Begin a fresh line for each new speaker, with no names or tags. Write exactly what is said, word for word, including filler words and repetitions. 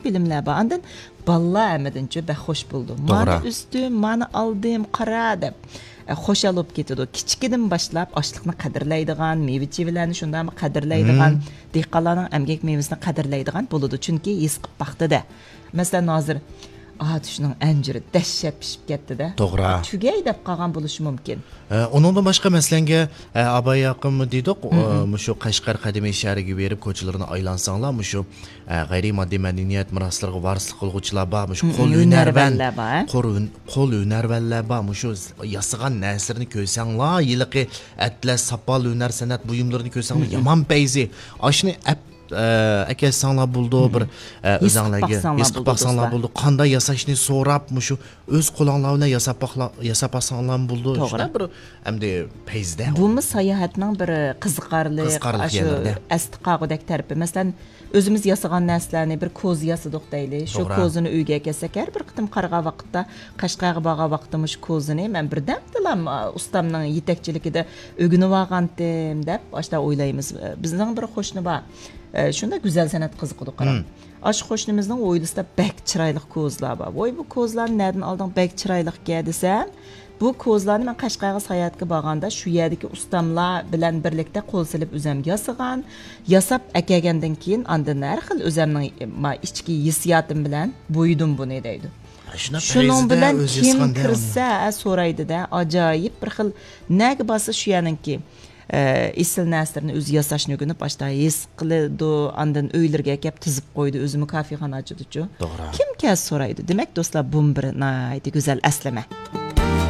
bilimler var. Andan balla emedince be hoş buldum. Mana üstüm, mana aldım, qara deb. Xoş alıp ketidi. Kichikdan boshlab ochliqni qadrlaydigan, meva-chevalarni shunday qadrlaydigan, dehqonlarning emgak mevasini qadrlaydigan bo'ladi. Chunki his qilib baxtida. Masalan, hozir Aha şunun ənciri dəhşət pişib getdi-də.
Doğru.
Tügəy dəb qalğan buluşı mümkün.
Onundan başqa məsələn abay yaqın mı dedik, şu Qashqar Qadimiy şəhəriga berib ko'chalarni aylansanlar, şu g'ayriy moddiy madaniyat miroslarga varislik qilguvchilar bor, şu qo'l hunarvanlar bor, qo'l hunarvanlar bor, şu yasagan narsalarni ko'rsanglar, yiliqi atlas, sopol hunar san'at buyumlarini ko'rsanglar, yomon payzi. Ashni aka sanlar buldu bir o'zinglarga esqib baxsanlar buldu. Qanday yasashni so'rab, shu o'z qo'linglar bilan yasab yasab baxsanlar buldu. Shuna bir hamda payzda.
Bu sayohatning bir qiziqarli, shu astiqog'idek tarafi. Masalan, o'zimiz yasagan narsalarni bir ko'z yasadik deyli. Shu ko'zini uyga kelsak, har bir qitim qarg'a vaqtda, Qashqarga borgan vaqtda shu ko'zini men birdan dilam ustamning yetakchiligida o'ginib olgandim deb boshda o'ylaymiz. Bizning bir qo'shni bor. Şunda güzel sanat qiziqdi qarang. Aş qo'shnimizning o'ylisida bek chiroyli ko'zlar bor. Voy bu ko'zlarni nereden alding bek chiroyli ke desam, bu ko'zlarni men Qashqarga sayohatga borganda shu yerdagi ustamlar bilan birlikda qo'l silib o'zimga yasagan, yasab akagandan keyin andan har xil o'zimning ichki hissiyotim bilan bo'ydim buni deydi. Şunun bilan kim kirsa so'raydi-da, ajoyib bir xil nega basa shu yaningki isil nasırını öz yasashni o'rganib başta his qiladi, andan uylarga kelib tizib qo'ydi, o'zimi kafexona ochdi-chu. Kim kes so'raydi. Demak do'stlar, bu bir nihoyatda go'zal aslama.